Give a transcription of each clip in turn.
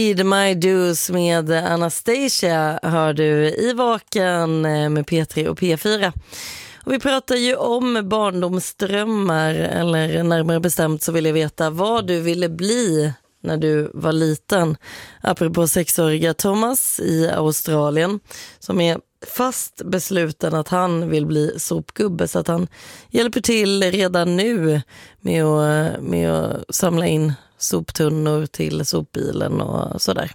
Paid My Dues med Anastasia hör du i Vaken med P3 och P4. Och vi pratar ju om barndomsdrömmar, eller närmare bestämt så vill jag veta vad du ville bli när du var liten. Apropå 6-åriga Thomas i Australien som är fast besluten att han vill bli sopgubbe, så att han hjälper till redan nu med att samla in soptunnor till sopbilen och sådär.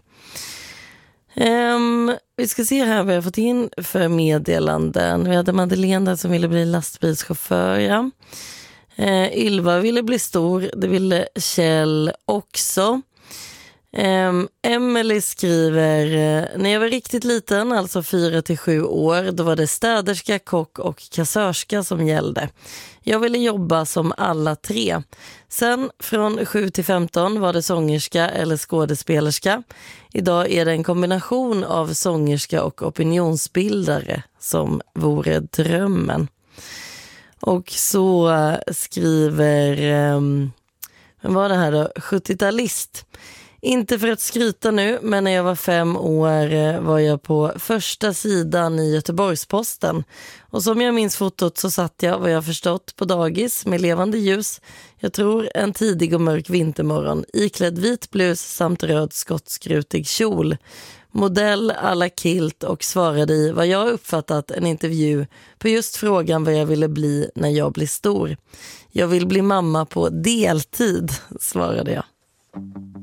Vi ska se här vad jag har fått in för meddelanden. Vi hade Madeleine som ville bli lastbilschaufför. Ja. Ylva ville bli stor. Det ville Kjell också. Emily skriver: när jag var riktigt liten, alltså 4-7 år, då var det städerska, kock och kassörska som gällde. Jag ville jobba som alla 3. Sen från 7-15 var det sångerska eller skådespelerska. Idag är det en kombination av sångerska och opinionsbildare som vore drömmen. Och så skriver vad var det här då? 70-talist. Inte för att skryta nu, men när jag var 5 år var jag på första sidan i Göteborgs-Posten. Och som jag minns fotot så satt jag, vad jag förstått, på dagis med levande ljus. Jag tror en tidig och mörk vintermorgon, iklädd vit blus samt röd skottskrutig kjol. Modell alla kilt, och svarade i vad jag uppfattat en intervju på just frågan vad jag ville bli när jag blir stor. Jag vill bli mamma på deltid, svarade jag.